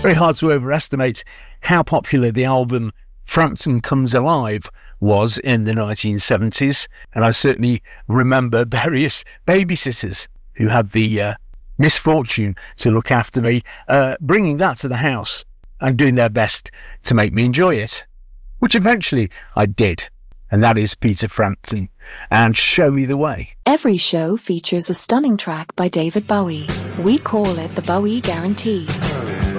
Very hard to overestimate how popular the album Frampton Comes Alive was in the 1970s, and I certainly remember various babysitters who had the misfortune to look after me, bringing that to the house and doing their best to make me enjoy it, which eventually I did. And that is Peter Frampton and Show Me the Way. Every show features a stunning track by David Bowie. We call it the Bowie Guarantee.